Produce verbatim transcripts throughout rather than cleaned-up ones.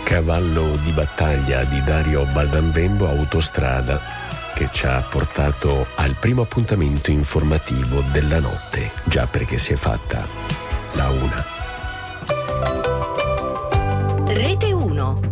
cavallo di battaglia di Dario Baldambembo, Autostrada, che ci ha portato al primo appuntamento informativo della notte, già perché si è fatta la una. Rete uno.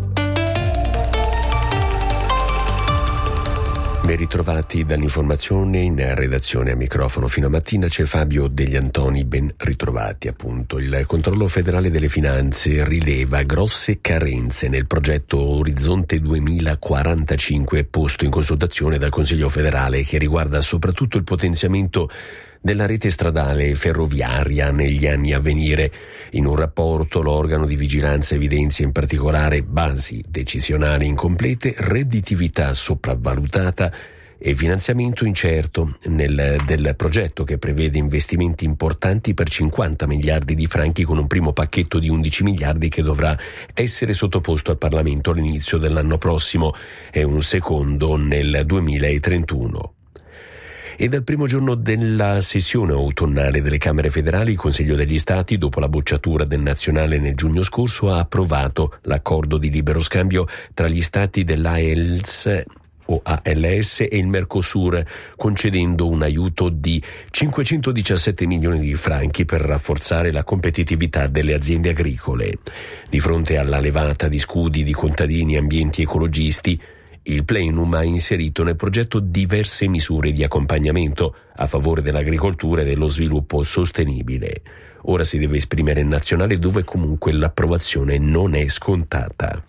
Ben ritrovati dall'informazione, in redazione a microfono fino a mattina c'è Fabio Degli Antoni, ben ritrovati appunto. Il Controllo Federale delle Finanze rileva grosse carenze nel progetto Orizzonte duemilaquarantacinque posto in consultazione dal Consiglio Federale, che riguarda soprattutto il potenziamento della rete stradale e ferroviaria negli anni a venire. In un rapporto l'organo di vigilanza evidenzia in particolare basi decisionali incomplete, redditività sopravvalutata e finanziamento incerto nel, del progetto, che prevede investimenti importanti per cinquanta miliardi di franchi, con un primo pacchetto di undici miliardi che dovrà essere sottoposto al Parlamento all'inizio dell'anno prossimo e un secondo nel duemilatrentuno. E dal primo giorno della sessione autunnale delle Camere federali, il Consiglio degli Stati, dopo la bocciatura del nazionale nel giugno scorso, ha approvato l'accordo di libero scambio tra gli Stati dell'A E L S o A L S e il Mercosur, concedendo un aiuto di cinquecentodiciassette milioni di franchi per rafforzare la competitività delle aziende agricole. Di fronte alla levata di scudi di contadini, ambienti e ecologisti, il plenum ha inserito nel progetto diverse misure di accompagnamento a favore dell'agricoltura e dello sviluppo sostenibile. Ora si deve esprimere il nazionale, dove comunque l'approvazione non è scontata.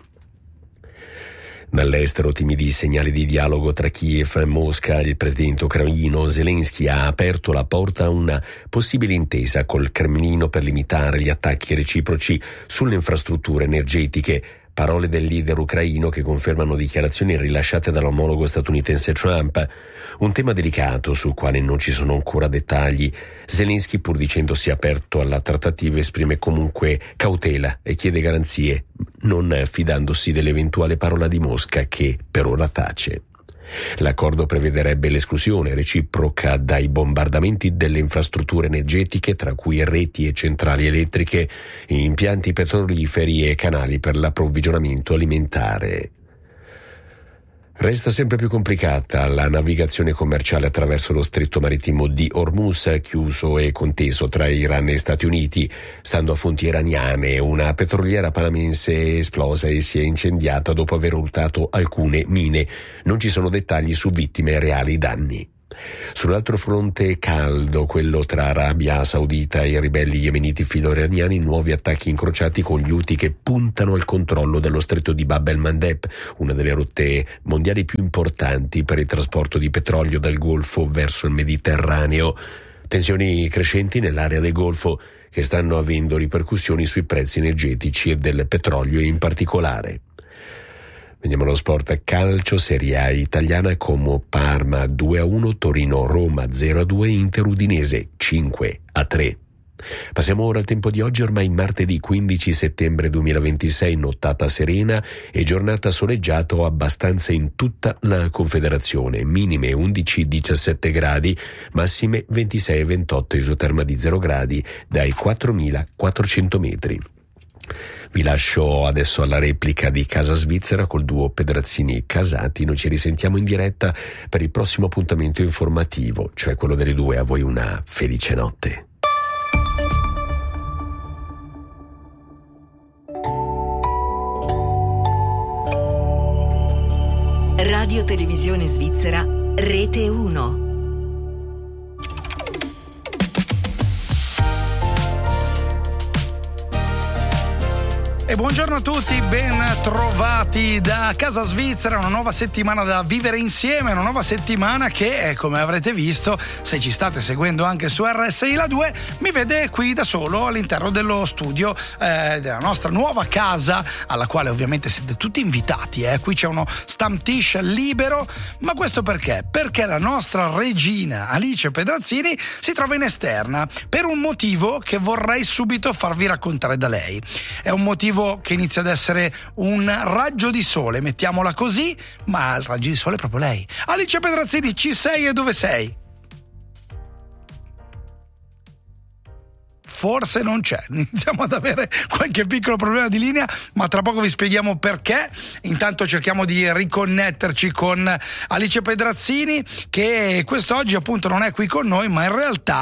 Dall'estero timidi segnali di dialogo tra Kiev e Mosca. Il presidente ucraino Zelensky ha aperto la porta a una possibile intesa col Cremlino per limitare gli attacchi reciproci sulle infrastrutture energetiche. Parole del leader ucraino che confermano dichiarazioni rilasciate dall'omologo statunitense Trump. Un tema delicato sul quale non ci sono ancora dettagli. Zelensky, pur dicendosi aperto alla trattativa, esprime comunque cautela e chiede garanzie, non fidandosi dell'eventuale parola di Mosca, che per ora tace. L'accordo prevederebbe l'esclusione reciproca dai bombardamenti delle infrastrutture energetiche, tra cui reti e centrali elettriche, impianti petroliferi e canali per l'approvvigionamento alimentare. Resta sempre più complicata la navigazione commerciale attraverso lo stretto marittimo di Hormuz, chiuso e conteso tra Iran e Stati Uniti. Stando a fonti iraniane, una petroliera panamense è esplosa e si è incendiata dopo aver urtato alcune mine. Non ci sono dettagli su vittime e reali danni. Sull'altro fronte caldo, quello tra Arabia Saudita e i ribelli yemeniti filo-iraniani, nuovi attacchi incrociati con gli Houthi che puntano al controllo dello stretto di Bab el-Mandeb, una delle rotte mondiali più importanti per il trasporto di petrolio dal Golfo verso il Mediterraneo. Tensioni crescenti nell'area del Golfo che stanno avendo ripercussioni sui prezzi energetici e del petrolio in particolare. Veniamo allo sport a calcio. Serie A italiana: Como Parma due a uno, Torino Roma zero a due, Inter Udinese cinque a tre. Passiamo ora al tempo di oggi, ormai martedì quindici settembre duemilaventisei, nottata serena e giornata soleggiata o abbastanza in tutta la Confederazione, minime undici diciassette gradi, massime ventisei ventotto, isoterma di zero gradi dai quattromilaquattrocento metri. Vi lascio adesso alla replica di Casa Svizzera col duo Pedrazzini e Casati. Noi ci risentiamo in diretta per il prossimo appuntamento informativo, cioè quello delle due. A voi una felice notte. Radio Televisione Svizzera, Rete uno. E buongiorno a tutti, ben trovati da Casa Svizzera, una nuova settimana da vivere insieme, una nuova settimana che, come avrete visto, se ci state seguendo anche su R S I La due, mi vede qui da solo all'interno dello studio eh, della nostra nuova casa, alla quale ovviamente siete tutti invitati. Eh. Qui c'è uno stamptish libero, ma questo perché? Perché la nostra regina Alice Pedrazzini si trova in esterna, per un motivo che vorrei subito farvi raccontare da lei. È un motivo che inizia ad essere un raggio di sole, mettiamola così, ma il raggio di sole è proprio lei. Alice Pedrazzini, ci sei e dove sei? forse non c'è, iniziamo ad avere qualche piccolo problema di linea, ma tra poco vi spieghiamo perché. Intanto cerchiamo di riconnetterci con Alice Pedrazzini, che quest'oggi appunto non è qui con noi, ma in realtà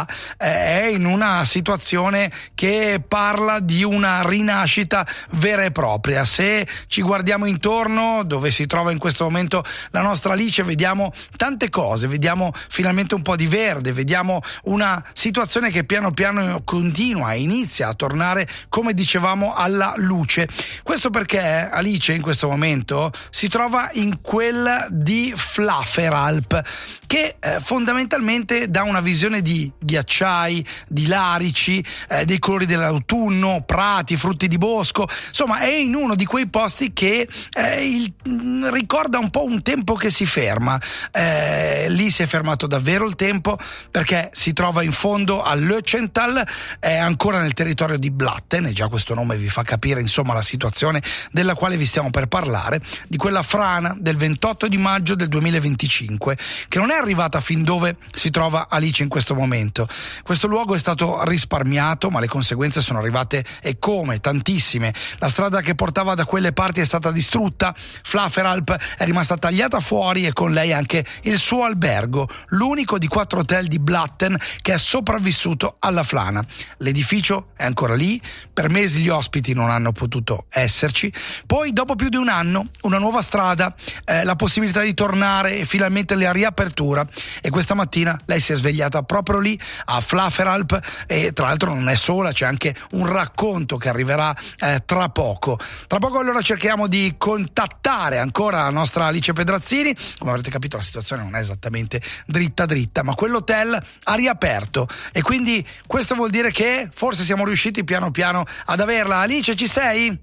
è in una situazione che parla di una rinascita vera e propria. Se ci guardiamo intorno, dove si trova in questo momento la nostra Alice, vediamo tante cose, vediamo finalmente un po' di verde, vediamo una situazione che piano piano continua, inizia a tornare, come dicevamo, alla luce. Questo perché Alice in questo momento si trova in quel di Flaferalp, che eh, fondamentalmente dà una visione di ghiacciai, di larici, eh, dei colori dell'autunno, prati, frutti di bosco. Insomma, è in uno di quei posti che eh, il, ricorda un po' un tempo che si ferma. Eh, lì si è fermato davvero il tempo, perché si trova in fondo al Lötschental, è ancora nel territorio di Blatten, e già questo nome vi fa capire insomma la situazione della quale vi stiamo per parlare, di quella frana del ventotto di maggio del duemilaventicinque, che non è arrivata fin dove si trova Alice in questo momento. Questo luogo è stato risparmiato, ma le conseguenze sono arrivate, e come, tantissime. La strada che portava da quelle parti è stata distrutta, Flaferalp è rimasta tagliata fuori, e con lei anche il suo albergo, l'unico di quattro hotel di Blatten che è sopravvissuto alla frana. L'edificio è ancora lì, per mesi gli ospiti non hanno potuto esserci, poi dopo più di un anno una nuova strada, eh, la possibilità di tornare e finalmente la riapertura, e questa mattina lei si è svegliata proprio lì a Flaferalp, e tra l'altro non è sola, c'è anche un racconto che arriverà eh, tra poco. Tra poco allora cerchiamo di contattare ancora la nostra Alice Pedrazzini. Come avrete capito, la situazione non è esattamente dritta dritta, ma quell'hotel ha riaperto, e quindi questo vuol dire che forse siamo riusciti piano piano ad averla. Alice, ci sei?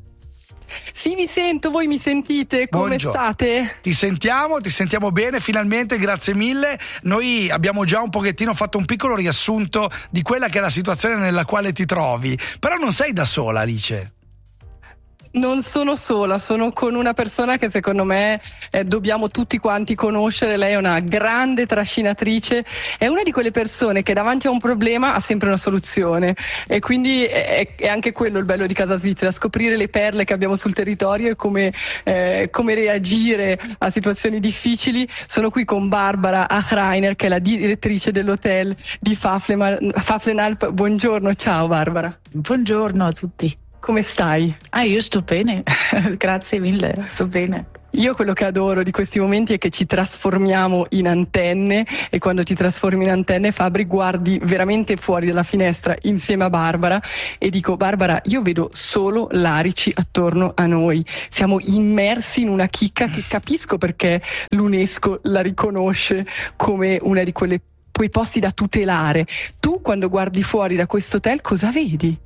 Sì, vi sento, voi mi sentite? Come Buongiorno. state? Ti sentiamo, ti sentiamo bene, finalmente, grazie mille. Noi abbiamo già un pochettino fatto un piccolo riassunto di quella che è la situazione nella quale ti trovi, però non sei da sola, Alice. Non sono sola, sono con una persona che secondo me eh, dobbiamo tutti quanti conoscere. Lei è una grande trascinatrice, è una di quelle persone che davanti a un problema ha sempre una soluzione, e quindi è, è anche quello il bello di Casa Svizzera, scoprire le perle che abbiamo sul territorio e come, eh, come reagire a situazioni difficili. Sono qui con Barbara Achreiner, che è la direttrice dell'hotel di Flaferalp. Buongiorno, ciao Barbara. Buongiorno a tutti. Come stai? Ah, io sto bene, grazie mille, sto bene. Io quello che adoro di questi momenti è che ci trasformiamo in antenne, e quando ti trasformi in antenne, Fabri, guardi veramente fuori dalla finestra insieme a Barbara e dico: Barbara, io vedo solo larici attorno a noi, siamo immersi in una chicca che capisco perché l'UNESCO la riconosce come una di quelle, quei posti da tutelare. Tu quando guardi fuori da questo hotel cosa vedi?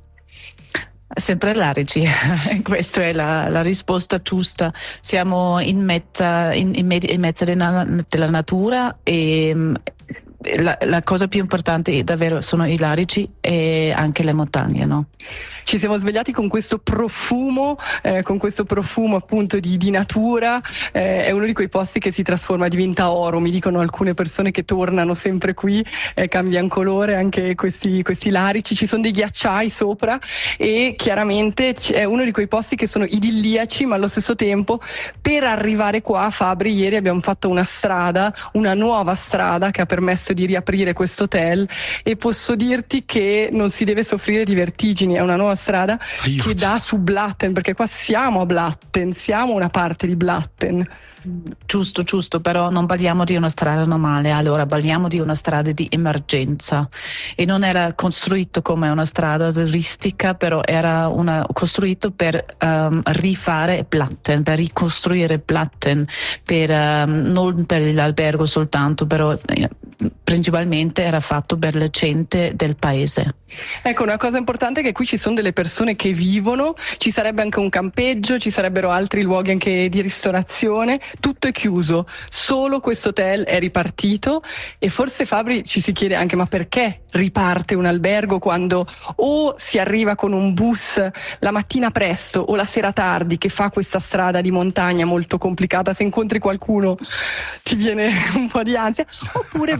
Sempre larici, questa è la, la risposta giusta. Siamo in mezzo, in, in med- in mezzo della, della natura, e la, la cosa più importante davvero sono i larici e anche le montagne, no? Ci siamo svegliati con questo profumo, eh, con questo profumo appunto di, di natura, eh, è uno di quei posti che si trasforma, diventa oro, mi dicono alcune persone che tornano sempre qui, eh, cambiano colore anche questi, questi larici, ci sono dei ghiacciai sopra, e chiaramente è uno di quei posti che sono idilliaci, ma allo stesso tempo per arrivare qua, Fabri, ieri abbiamo fatto una strada, una nuova strada che ha permesso di riaprire questo hotel, e posso dirti che non si deve soffrire di vertigini, è una nuova strada Aiuto. Che dà su Blatten, perché qua siamo a Blatten, siamo una parte di Blatten. Giusto, giusto, però non parliamo di una strada normale, allora parliamo di una strada di emergenza, e non era costruito come una strada turistica, però era una, costruito per um, rifare Blatten, per ricostruire Blatten, per, um, non per l'albergo soltanto, però eh, principalmente era fatto per la gente del paese. Ecco, una cosa importante è che qui ci sono delle persone che vivono, ci sarebbe anche un campeggio, ci sarebbero altri luoghi anche di ristorazione, tutto è chiuso, solo questo hotel è ripartito, e forse Fabri ci si chiede anche: ma perché riparte un albergo quando o si arriva con un bus la mattina presto o la sera tardi, che fa questa strada di montagna molto complicata, se incontri qualcuno ti viene un po' di ansia, oppure va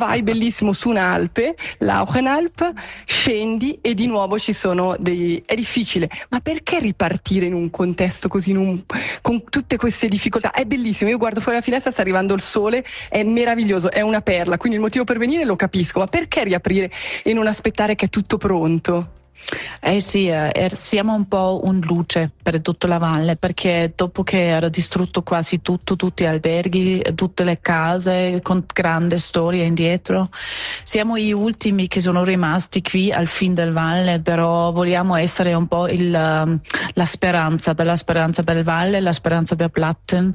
vai bellissimo su un'Alpe, l'Auchenalp, scendi e di nuovo ci sono dei... è difficile, ma perché ripartire in un contesto così, in un... con tutte queste difficoltà? È bellissimo, io guardo fuori la finestra, sta arrivando il sole, è meraviglioso, è una perla, quindi il motivo per venire lo capisco, ma perché riaprire e non aspettare che è tutto pronto? Eh sì, eh, siamo un po' un luce per tutta la valle, perché dopo che era distrutto quasi tutto, tutti gli alberghi, tutte le case con grande storia indietro, siamo gli ultimi che sono rimasti qui al fin del valle, però vogliamo essere un po' il, la speranza per la speranza per il valle, la speranza per Platten,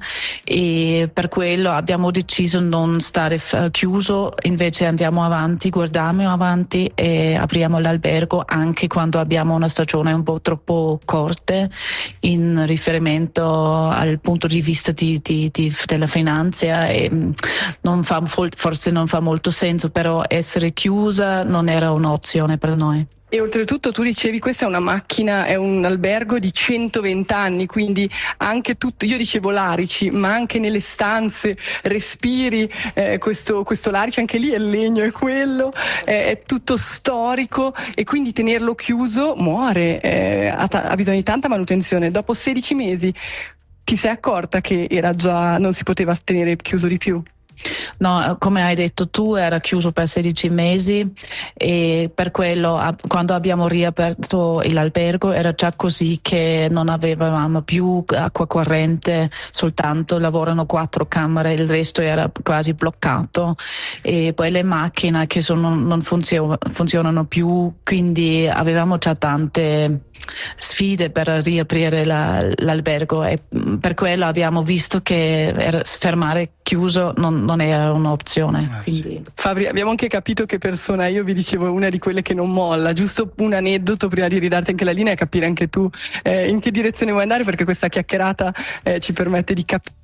e per quello abbiamo deciso non stare f- chiuso, invece andiamo avanti, guardiamo avanti e apriamo l'albergo anche quando abbiamo una stagione un po' troppo corta in riferimento al punto di vista di, di, di, della finanza, e non fa, forse non fa molto senso, però essere chiusa non era un'opzione per noi. E oltretutto tu dicevi, questa è una macchina, è un albergo di centoventi anni, quindi anche tutto, io dicevo larici, ma anche nelle stanze respiri eh, questo, questo larice, anche lì è il legno, è quello, eh, è tutto storico, e quindi tenerlo chiuso muore, eh, ha, ta- ha bisogno di tanta manutenzione. Dopo sedici mesi ti sei accorta che era già, non si poteva tenere chiuso di più? No, come hai detto tu, era chiuso per sedici mesi, e per quello quando abbiamo riaperto l'albergo era già così che non avevamo più acqua corrente, soltanto lavorano quattro camere, il resto era quasi bloccato, e poi le macchine che sono, non funzio- funzionano più, quindi avevamo già tante sfide per riaprire la, l'albergo, e per quello abbiamo visto che era, fermare chiuso non, non era un'opzione. Ah, quindi. sì. Fabri, abbiamo anche capito che persona, io vi dicevo, è una di quelle che non molla. Giusto un aneddoto prima di ridarti anche la linea e capire anche tu eh, in che direzione vuoi andare, perché questa chiacchierata eh, ci permette di capire.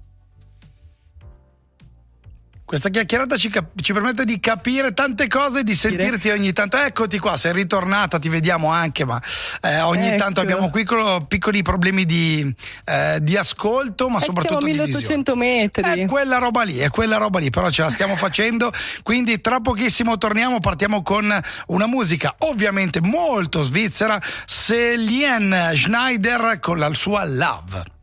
Questa chiacchierata ci, cap- ci permette di capire tante cose e di sentirti ogni tanto. Eccoti qua, sei ritornata, ti vediamo anche, ma eh, ogni Ecco. tanto abbiamo qui piccoli problemi di, eh, di ascolto, ma Eh, soprattutto siamo a di milleottocento visione. metri. È quella roba lì, è quella roba lì, però ce la stiamo facendo, quindi tra pochissimo torniamo, partiamo con una musica ovviamente molto svizzera, Selene Schneider con la sua Love.